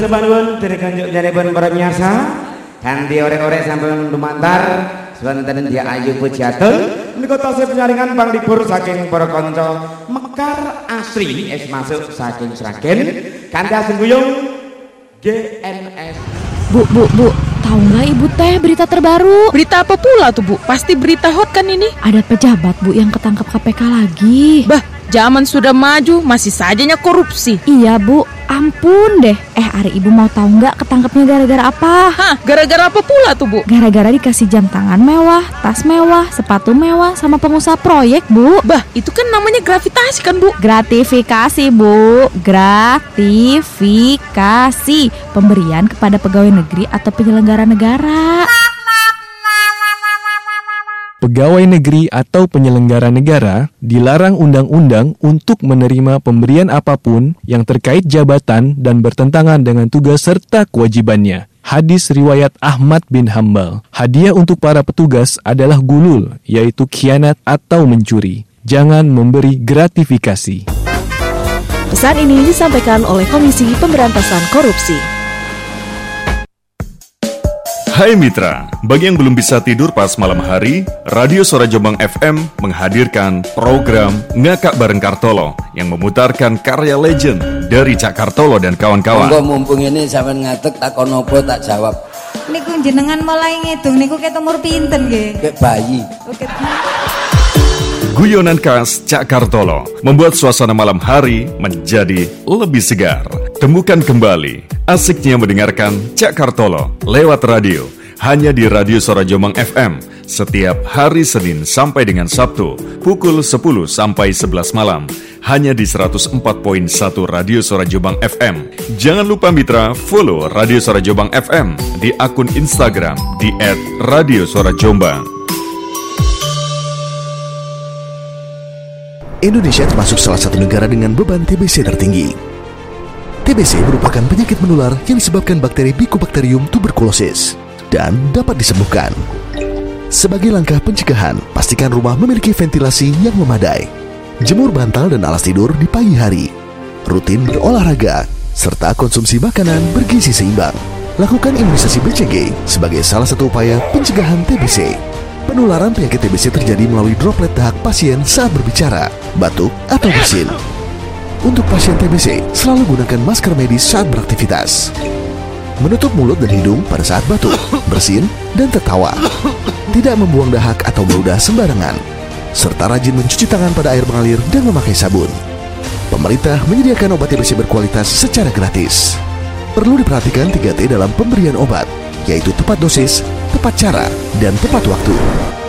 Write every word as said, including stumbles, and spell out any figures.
Sebanun terkanjuk janipun para pemirsa kanthi orek-orek sampun lumantar wonten dia ayu pujiatur menika tasih penyaringan Bang Libur saking para kanca Mekar Asri es masuk saking Sragen kanthi asing guyung G N S. Bu, bu, bu, tahu nggak ibu teh berita terbaru? Berita apa pula tuh bu? Pasti berita hot kan ini? Ada pejabat bu yang ketangkep K P K lagi. Bah, zaman sudah maju masih sajanya korupsi. Iya bu, ampun deh. Eh, Ari ibu mau tahu nggak ketangkepnya gara-gara apa? Hah, gara-gara apa pula tuh bu? Gara-gara dikasih jam tangan mewah, tas mewah, sepatu mewah, sama pengusaha proyek bu. Bah, itu kan namanya gratifikasi kan bu? Gratifikasi bu, gratifikasi pemberian kepada pegawai negeri atau penyelenggara negara. Pegawai negeri atau penyelenggara negara dilarang undang-undang untuk menerima pemberian apapun yang terkait jabatan dan bertentangan dengan tugas serta kewajibannya. Hadis riwayat Ahmad bin Hambal. Hadiah untuk para petugas adalah gulul, yaitu khianat atau mencuri. Jangan memberi gratifikasi. Pesan ini disampaikan oleh Komisi Pemberantasan Korupsi. Hai mitra, bagi yang belum bisa tidur pas malam hari, Radio Suara Jombang F M menghadirkan program Ngakak Bareng Kartolo yang memutarkan karya legend dari Cak Kartolo dan kawan-kawan. Monggo mumpung ini sampean ngatek takon opo tak jawab. Niku jenengan mulai ngitung niku ket umur pinten nggih? Kayak bayi. Oke. Guyonan khas Cak Kartolo membuat suasana malam hari menjadi lebih segar. Temukan kembali asiknya mendengarkan Cak Kartolo lewat radio hanya di Radio Suara Jombang F M setiap hari Senin sampai dengan Sabtu pukul sepuluh sampai sebelas malam hanya di seratus empat koma satu Radio Suara Jombang F M. Jangan lupa mitra follow Radio Suara Jombang F M di akun Instagram di et radio suara jombang. Indonesia termasuk salah satu negara dengan beban T B C tertinggi. T B C merupakan penyakit menular yang disebabkan bakteri Mycobacterium tuberculosis dan dapat disembuhkan. Sebagai langkah pencegahan, pastikan rumah memiliki ventilasi yang memadai. Jemur bantal dan alas tidur di pagi hari. Rutin berolahraga, serta konsumsi makanan bergizi seimbang. Lakukan imunisasi B C G sebagai salah satu upaya pencegahan T B C. Penularan penyakit T B C terjadi melalui droplet dahak pasien saat berbicara, batuk, atau bersin. Untuk pasien T B C, selalu gunakan masker medis saat beraktivitas. Menutup mulut dan hidung pada saat batuk, bersin, dan tertawa. Tidak membuang dahak atau meludah sembarangan. Serta rajin mencuci tangan pada air mengalir dan memakai sabun. Pemerintah menyediakan obat T B C berkualitas secara gratis. Perlu diperhatikan tiga T dalam pemberian obat, yaitu tepat dosis, tepat cara, dan tepat waktu.